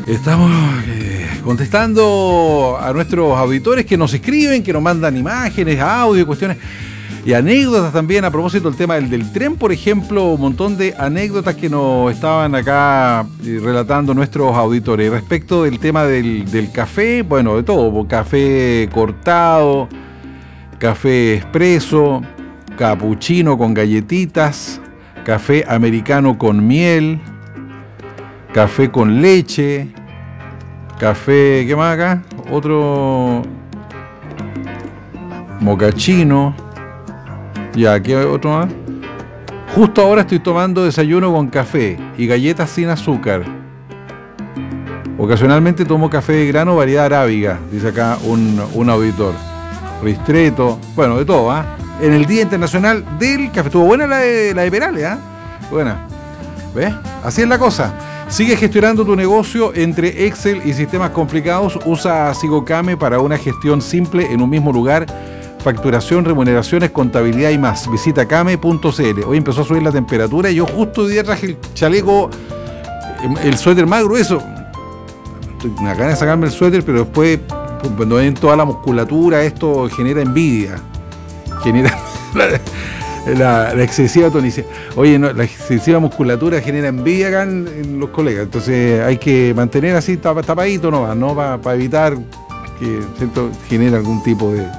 Estamos contestando a nuestros auditores que nos escriben, que nos mandan imágenes, audio, cuestiones y anécdotas también a propósito del tema del tren, por ejemplo, un montón de anécdotas que nos estaban acá relatando nuestros auditores. Respecto del tema del café, bueno, de todo, café cortado, café expreso, capuchino con galletitas, café americano con miel, café con leche, café, ¿qué más acá? Otro mocachino. Ya, ¿qué otro más? Justo ahora estoy tomando desayuno con café y galletas sin azúcar. Ocasionalmente tomo café de grano variedad arábiga, dice acá un auditor. Ristretto, bueno, de todo, ¿ah? En el Día Internacional del Café. Estuvo buena la de Perales, ¿ah? Buena. ¿Ves? Así es la cosa. Sigue gestionando tu negocio entre Excel y sistemas complicados. Usa Sigocame para una gestión simple en un mismo lugar. Facturación, remuneraciones, contabilidad y más. Visita came.cl. Hoy empezó a subir la temperatura y yo justo hoy día traje el chaleco, el suéter más grueso. Me acabo de sacarme el suéter, pero después, cuando ven toda la musculatura, esto genera envidia. Genera la excesiva tonicidad. Oye, no, la excesiva musculatura genera envidia acá en los colegas. Entonces hay que mantener así tapadito nomás, ¿no? Para evitar que genere algún tipo de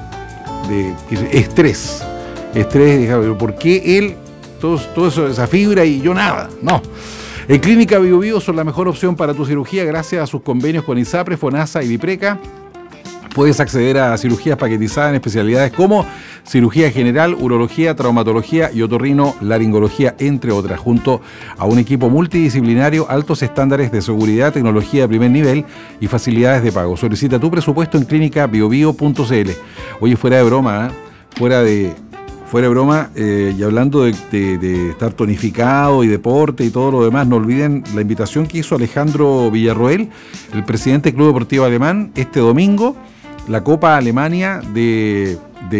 estrés. Pero ¿por qué él, todo eso, esa fibra y yo nada? No. En Clínica Bio Bio son la mejor opción para tu cirugía gracias a sus convenios con ISAPRE, FONASA y Vipreca. Puedes acceder a cirugías paquetizadas en especialidades como cirugía general, urología, traumatología y otorrino-laringología, entre otras, junto a un equipo multidisciplinario, altos estándares de seguridad, tecnología de primer nivel y facilidades de pago. Solicita tu presupuesto en clínicabiobio.cl. Oye, fuera de broma, fuera de broma, y hablando de estar tonificado y deporte y todo lo demás, no olviden la invitación que hizo Alejandro Villarroel, el presidente del Club Deportivo Alemán, este domingo, la Copa Alemania de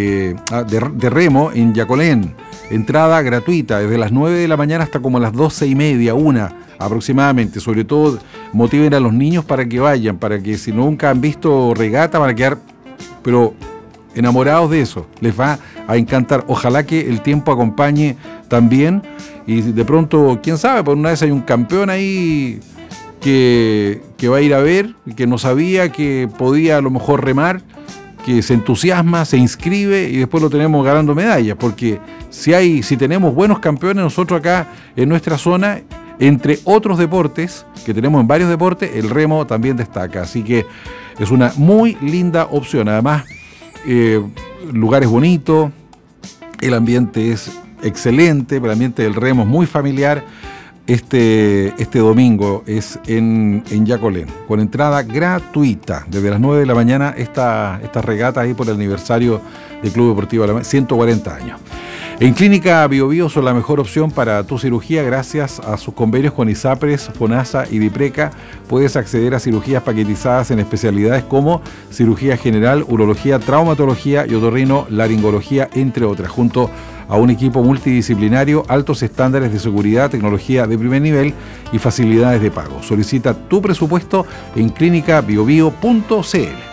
remo en Yacolén. Entrada gratuita desde las 9 de la mañana hasta como las 12:30, 1 aproximadamente. Sobre todo motiven a los niños para que vayan, para que si nunca han visto regata van a quedar pero enamorados de eso, les va a encantar. Ojalá que el tiempo acompañe también y de pronto, quién sabe, por una vez hay un campeón ahí que va a ir a ver, que no sabía que podía a lo mejor remar, que se entusiasma, se inscribe y después lo tenemos ganando medallas, porque si tenemos buenos campeones nosotros acá en nuestra zona, entre otros deportes, que tenemos en varios deportes, el remo también destaca, así que es una muy linda opción. Además, lugares bonitos, el ambiente es excelente, el ambiente del remo es muy familiar. Este domingo es en Yacolén, con entrada gratuita, desde las 9 de la mañana, esta regata ahí por el aniversario del Club Deportivo Alemán, 140 años. En Clínica Bio Bio son la mejor opción para tu cirugía gracias a sus convenios con ISAPRES, FONASA y Vipreca. Puedes acceder a cirugías paquetizadas en especialidades como cirugía general, urología, traumatología y otorrino-laringología, entre otras, junto a un equipo multidisciplinario, altos estándares de seguridad, tecnología de primer nivel y facilidades de pago. Solicita tu presupuesto en clínicabiobio.cl.